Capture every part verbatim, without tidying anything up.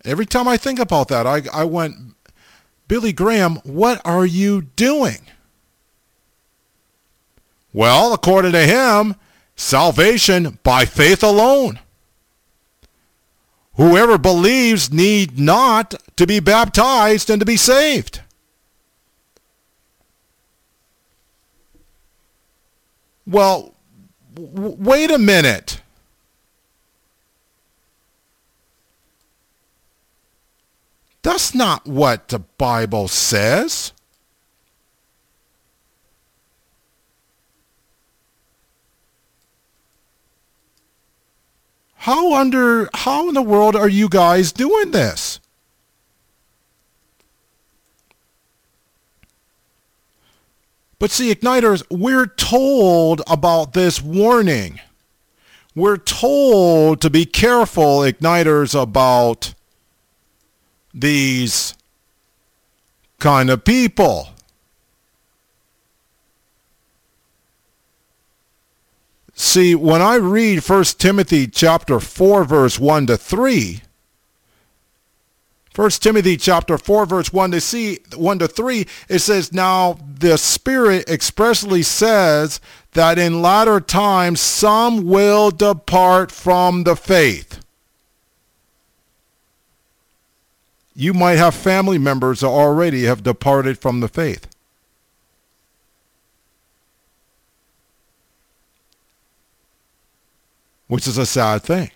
Every time I think about that, I, I went, Billy Graham, what are you doing? Well, according to him, salvation by faith alone. Whoever believes need not to be baptized and to be saved. Well, w- wait a minute. That's not what the Bible says. How under how in the world are you guys doing this? But see, Igniters, we're told about this warning. We're told to be careful, Igniters, about these kind of people. See, when I read First Timothy chapter four, verse one to three, First Timothy chapter four, verse one to see one to three, it says, now the Spirit expressly says that in latter times some will depart from the faith. You might have family members that already have departed from the faith. Which is a sad thing.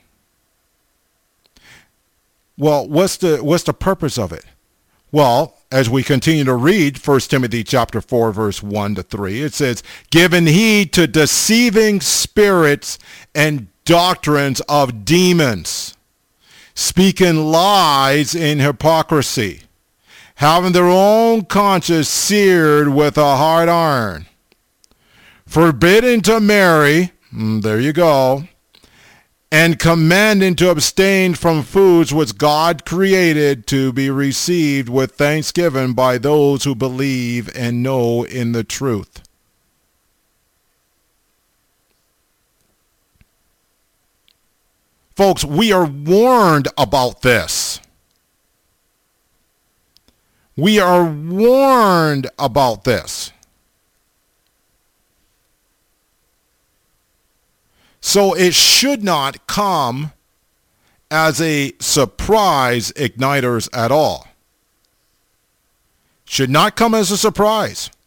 Well, what's the what's the purpose of it? Well, as we continue to read First Timothy chapter four, verse one to three, it says, giving heed to deceiving spirits and doctrines of demons, speaking lies in hypocrisy, having their own conscience seared with a hard iron, forbidding to marry, mm, there you go, and commanding to abstain from foods which God created to be received with thanksgiving by those who believe and know in the truth. Folks, we are warned about this. We are warned about this. So it should not come as a surprise, Igniters, at all. Should not come as a surprise.